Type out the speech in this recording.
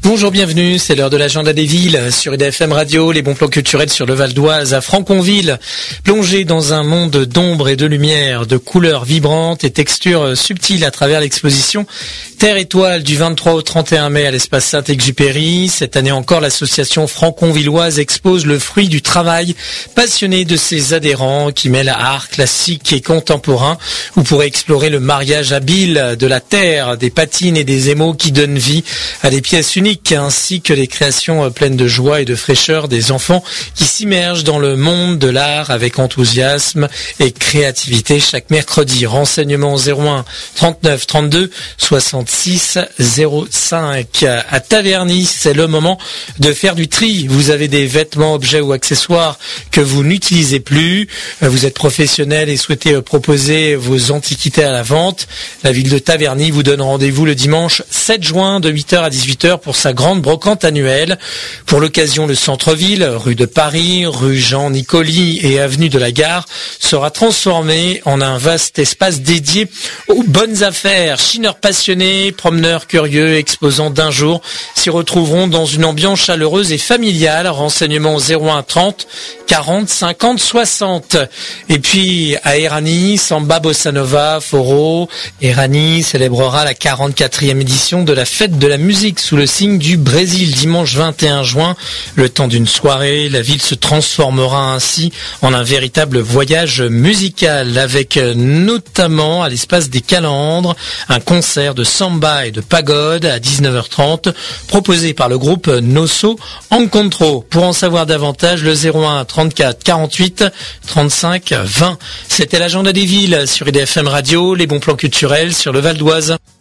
Bonjour, bienvenue, c'est l'heure de l'agenda des villes sur IDFM Radio, les bons plans culturels sur le Val d'Oise, à Franconville, plongé dans un monde d'ombre et de lumière, de couleurs vibrantes et textures subtiles à travers l'exposition Terre Étoile du 23 au 31 mai à l'espace Saint-Exupéry. Cette année encore, l'association franconvilloise expose le fruit du travail passionné de ses adhérents qui mêlent art classique et contemporain. Vous pourrez explorer le mariage habile de la terre, des patines et des émaux qui donnent vie à des pièces uniques, ainsi que les créations pleines de joie et de fraîcheur des enfants qui s'immergent dans le monde de l'art avec enthousiasme et créativité chaque mercredi. Renseignements 01 39 32 66 05. À Taverny, c'est le moment de faire du tri. Vous avez des vêtements, objets ou accessoires que vous n'utilisez plus. Vous êtes professionnel et souhaitez proposer vos antiquités à la vente. La ville de Taverny vous donne rendez-vous le dimanche 7 juin de 8h à 18h pour sa grande brocante annuelle. Pour l'occasion, le centre-ville, rue de Paris, rue Jean Nicoli et avenue de la Gare sera transformé en un vaste espace dédié aux bonnes affaires. Chineurs passionnés, promeneurs curieux, exposants d'un jour s'y retrouveront dans une ambiance chaleureuse et familiale. Renseignements 01 30 40 50 60. Et puis à Erani, Samba Bossa Nova, Foro. Erani célébrera la 44e édition de la fête de la musique sous le signe du Brésil dimanche 21 juin. Le temps d'une soirée, la ville se transformera ainsi en un véritable voyage musical avec notamment à l'espace des Calandres un concert de samba et de pagode à 19h30 proposé par le groupe Nosso Encontro. Pour en savoir davantage, le 01 34 48 35 20. C'était l'agenda des villes sur IDFM Radio, les bons plans culturels sur le Val d'Oise.